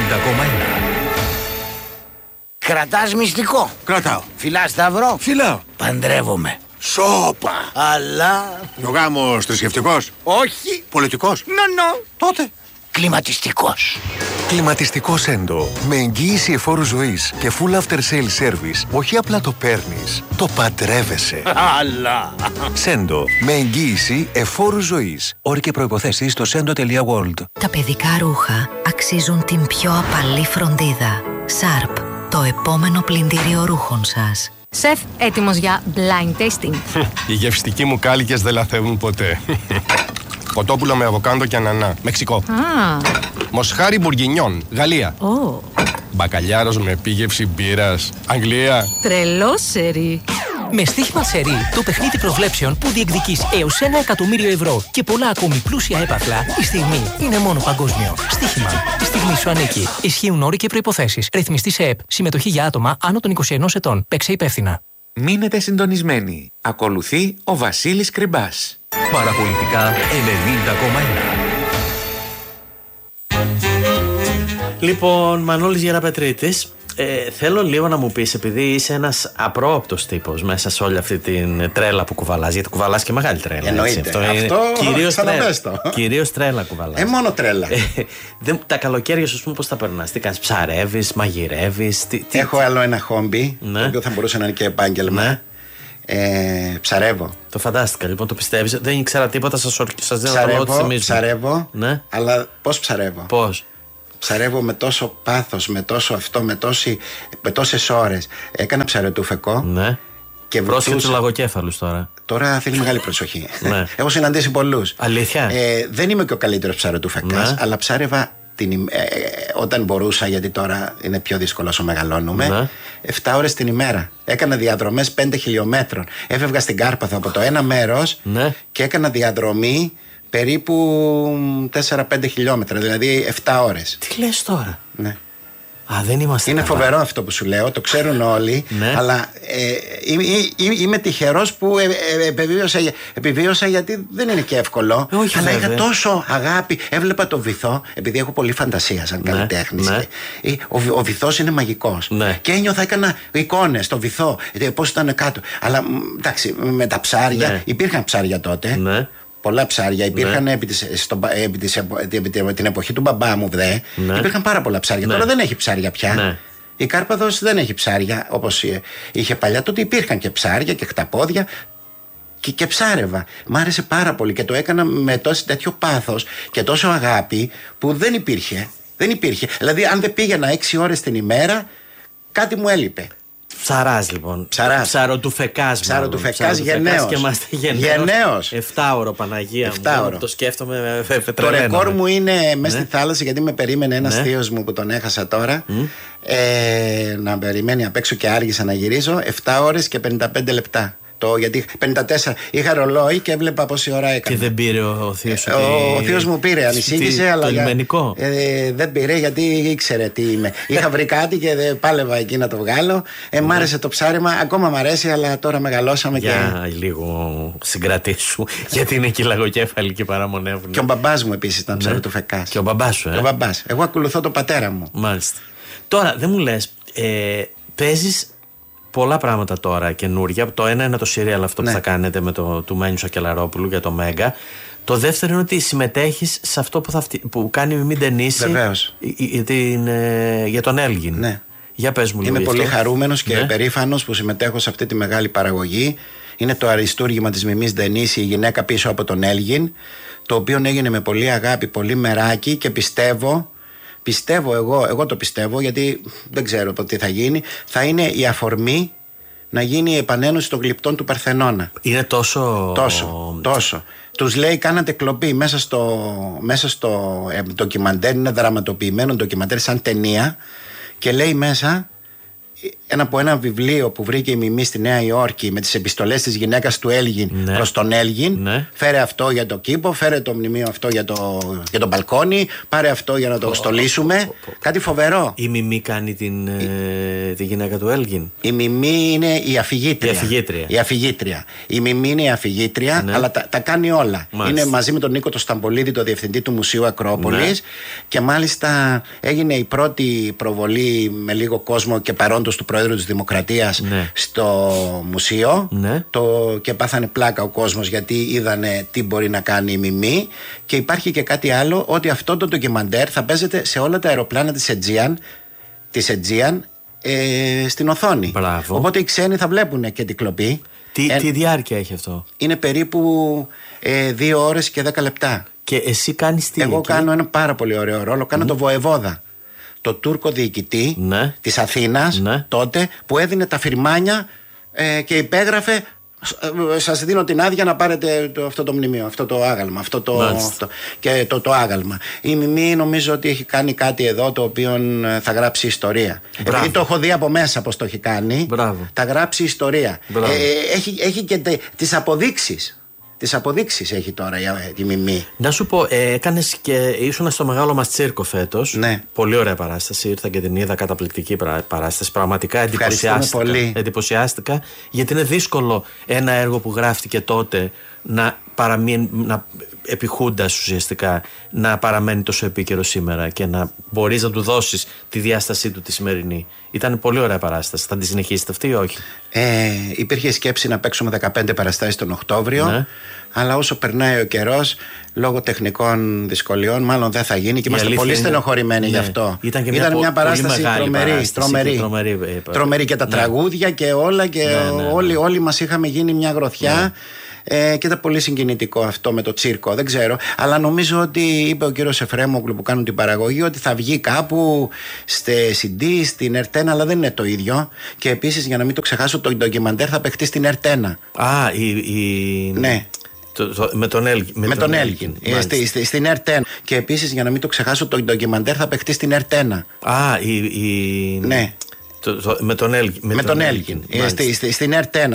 Κρατάς μυστικό? Κρατάω. Φυλάς σταυρό? Φυλάω. Παντρεύομαι. Σόπα. Αλλά... Ο γάμος θρησκευτικός? Όχι. Πολιτικός? Νο. Τότε. Κλιματιστικός. Κλιματιστικό Σέντο. Με εγγύηση εφόρου ζωής και full after sale service. Όχι απλά το παίρνεις, το παντρεύεσαι. Αλλά... Σέντο. Με εγγύηση εφόρου ζωής. Όροι και προϋποθέσεις στο sendo.world. Τα παιδικά ρούχα αξίζουν την πιο απαλή φροντίδα. Sharp. Το επόμενο πλυντήριο ρούχων σας. Σεφ, έτοιμος για blind tasting. Οι γευστικοί μου κάλικες δεν λαθεύουν ποτέ. Κοτόπουλο με αβοκάντο και ανανά. Μεξικό. Μοσχάρι μπουργκινιόν. Γαλλία. Μπακαλιάρος με επίγευση μπύρας. Αγγλία. Τρελό σερί. Με στοίχημα σερί, το παιχνίδι προβλέψεων που διεκδικείς έως 1 εκατομμύριο ευρώ και πολλά ακόμη πλούσια έπαθλα, η στιγμή είναι μόνο παγκόσμιο. Στοίχημα. Η στιγμή σου ανήκει. Ισχύουν όροι και προϋποθέσεις. Ρυθμιστή σε ΕΠ. Συμμετοχή για άτομα άνω των 21 ετών. Παίξε υπεύθυνα. Μείνετε συντονισμένοι. Ακολουθεί ο Βασίλης Κρυμπάς. Παραπολιτικά 90,1. Λοιπόν, Μανώλης Γεραπετρίτης, θέλω λίγο να μου πεις, επειδή είσαι ένας απρόοπτος τύπος μέσα σε όλη αυτή την τρέλα που κουβαλάς, γιατί κουβαλάς και μεγάλη τρέλα. Εννοείται. Αυτό κυρίως τρέλα κουβαλάς. Μόνο τρέλα. Τα καλοκαίρια σου, πώς τα περνάς? Τι κάνεις? Ψαρεύεις, μαγειρεύεις? Έχω άλλο ένα χόμπι, το οποίο θα μπορούσε να είναι και επάγγελμα. Ψαρεύω. Το φαντάστηκα, λοιπόν, το πιστεύεις? Δεν ήξερα τίποτα, σας δίνω το λόγο της εμείς. Ψαρεύω, αλλά πώς ψαρεύω? Πώς? Ψαρεύω με τόσο πάθος, με τόσο αυτό, με τόσες ώρες. Έκανα ψαρετούφεκο. Ναι. Και πρόσχεψε τους λαγοκέφαλους τώρα. Τώρα θέλει μεγάλη προσοχή. Έχω συναντήσει πολλούς. Αλήθεια? Δεν είμαι και ο καλύτερος ψαρετούφεκας, αλλά ψάρευα όταν μπορούσα, γιατί τώρα είναι πιο δύσκολο όσο μεγαλώνουμε, 7 ώρες την ημέρα. Έκανα διαδρομές 5 χιλιόμετρων. Έφευγα στην Κάρπαθο από το ένα μέρος και έκανα διαδρομή περίπου 4-5 χιλιόμετρα, δηλαδή 7 ώρες. Τι λες τώρα? Ναι. Δεν είμαστε. Είναι φοβερό αυτό που σου λέω, το ξέρουν όλοι, αλλά είμαι τυχερός που επιβίωσα, γιατί δεν είναι και εύκολο. Αλλά είχα τόσο αγάπη. Έβλεπα το βυθό, επειδή έχω πολύ φαντασία σαν καλλιτέχνης. Ο βυθός είναι μαγικός. Και ένιωθα, έκανα εικόνες στο βυθό, πώς ήταν κάτω. Αλλά εντάξει, με τα ψάρια, υπήρχαν ψάρια τότε. Πολλά ψάρια υπήρχαν επί την εποχή του μπαμπά μου, υπήρχαν πάρα πολλά ψάρια. Τώρα δεν έχει ψάρια πια. Η Κάρπαθος δεν έχει ψάρια όπως είχε παλιά. Τότε υπήρχαν και ψάρια και χταπόδια και ψάρευα. Μ' άρεσε πάρα πολύ και το έκανα με τέτοιο πάθος και τόσο αγάπη που δεν υπήρχε. Δηλαδή, αν δεν πήγαινα 6 ώρες την ημέρα, κάτι μου έλειπε. Ψαράς, λοιπόν. Ψαροτουφεκάς. Ψαροτουφεκάς γενναίος. Και είμαστε γενναίος. 7ωρο, Παναγία μου. Το σκέφτομαι. Το ρεκόρ μου είναι μέσα στη θάλασσα, γιατί με περίμενε ένας θείος μου που τον έχασα τώρα. Να περιμένει απ' έξω και άργησα να γυρίζω. 7 ώρες και 55 λεπτά. Γιατί 54 είχα ρολόι και έβλεπα πόση ώρα έκανα. Και δεν πήρε ο θείος σου? Ο θείος μου πήρε, ανησύχησε, αλλά. Το λιμενικό. Δεν πήρε, γιατί ήξερε τι είμαι. Είχα βρει κάτι και πάλευα εκεί να το βγάλω. Μ' άρεσε το ψάρεμα, ακόμα μ' αρέσει, αλλά τώρα μεγαλώσαμε. Για λίγο συγκρατήσου, γιατί είναι και οι λαγοκέφαλοι και παραμονεύουν. Και ο μπαμπάς μου επίσης ήταν ψαροτουφεκάς. Και ο μπαμπάς σου, Ο μπαμπάς. Εγώ ακολουθώ το πατέρα μου. Μάλιστα. Τώρα, δεν μου λες, παίζεις πολλά πράγματα τώρα καινούρια. Το ένα είναι το serial αυτό που θα κάνετε με του Μένιου Σακελαρόπουλου για το Μέγκα. Το δεύτερο είναι ότι συμμετέχεις σε αυτό που κάνει η Μιμή Ντενίση. Βεβαίως. Για τον Έλγιν. Ναι. Για πες μου λίγο. Είμαι πολύ χαρούμενος και περήφανος που συμμετέχω σε αυτή τη μεγάλη παραγωγή. Είναι το αριστούργημα της Μιμής Ντενίση, η γυναίκα πίσω από τον Έλγιν, το οποίο έγινε με πολύ αγάπη, πολύ μεράκι, και πιστεύω εγώ το πιστεύω, γιατί δεν ξέρω τι θα γίνει, θα είναι η αφορμή να γίνει η επανένωση των γλυπτών του Παρθενώνα. Είναι τόσο. Τους λέει, κάνατε κλοπή μέσα στο ντοκιμαντέρ, είναι δραματοποιημένο ντοκιμαντέρ σαν ταινία, και λέει μέσα, από ένα βιβλίο που βρήκε η Μιμή στη Νέα Υόρκη με τις επιστολές της γυναίκας του Έλγιν προς τον Έλγιν. Φέρε αυτό για το κήπο, φέρε το μνημείο αυτό για το μπαλκόνι, πάρε αυτό για να το στολίσουμε. Κάτι φοβερό. Η Μιμή κάνει τη γυναίκα του Έλγιν. Η Μιμή είναι η αφηγήτρια. Η αφηγήτρια. Η Μιμή είναι η αφηγήτρια, αλλά τα κάνει όλα. Μάλιστα. Είναι μαζί με τον Νίκο το Σταμπολίδη, το διευθυντή του Μουσείου Ακρόπολης. Και μάλιστα έγινε η πρώτη προβολή με λίγο κόσμο και παρόντος του Προέδρου της Δημοκρατίας στο μουσείο. Και πάθανε πλάκα ο κόσμος γιατί είδανε τι μπορεί να κάνει η Μιμή. Και υπάρχει και κάτι άλλο, ότι αυτό το ντοκιμαντέρ θα παίζεται σε όλα τα αεροπλάνα της Aegean στην οθόνη. Μπράβο. Οπότε οι ξένοι θα βλέπουν και την κλοπή. Τι διάρκεια έχει αυτό? Είναι περίπου 2 ώρες και 10 λεπτά. Και εσύ κάνεις τι? Εγώ κάνω ένα πάρα πολύ ωραίο ρόλο. Κάνω το βοεβόδα, το Τούρκο διοικητή της Αθήνας τότε, που έδινε τα φιρμάνια και υπέγραφε σας δίνω την άδεια να πάρετε αυτό το μνημείο, αυτό το άγαλμα, και το άγαλμα. Η Μιμή νομίζω ότι έχει κάνει κάτι εδώ το οποίο θα γράψει ιστορία. Επειδή το έχω δει από μέσα πως το έχει κάνει, θα γράψει ιστορία. Έχει και τις αποδείξεις. Τις αποδείξεις έχει τώρα η Μιμή. Να σου πω, έκανες και ήσουν στο μεγάλο μας τσίρκο φέτος. Ναι. Πολύ ωραία παράσταση. Ήρθα και την είδα, καταπληκτική παράσταση. Πραγματικά εντυπωσιάστηκα. Γιατί είναι δύσκολο ένα έργο που γράφτηκε τότε να επιχούντας ουσιαστικά να παραμένει τόσο επίκαιρο σήμερα και να μπορείς να του δώσεις τη διάστασή του τη σημερινή. Ήταν πολύ ωραία παράσταση. Θα τη συνεχίσετε αυτή ή όχι? Υπήρχε σκέψη να παίξουμε 15 παραστάσεις τον Οκτώβριο, αλλά όσο περνάει ο καιρός, λόγω τεχνικών δυσκολιών, μάλλον δεν θα γίνει και είμαστε πολύ στενοχωρημένοι γι' αυτό. Ήταν μια παράσταση τρομερή και τα τραγούδια και όλα και όλοι μας είχαμε γίνει μια γροθιά. Και ήταν πολύ συγκινητικό αυτό με το τσίρκο. Δεν ξέρω, αλλά νομίζω ότι είπε ο κύριος Εφρέμογλου που κάνουν την παραγωγή ότι θα βγει κάπου στη CD, στην Ερτένα, αλλά δεν είναι το ίδιο. Και επίσης, για να μην το ξεχάσω, το ντοκιμαντέρ θα παιχτεί στην Ερτένα. Ναι. Με τον Έλγιν. Στην Ερτένα. Και επίσης, για να μην το ξεχάσω, το ντοκιμαντέρ θα παιχτεί στην Ερτένα. Ναι. Με τον Έλγιν. Στην Ερτένα.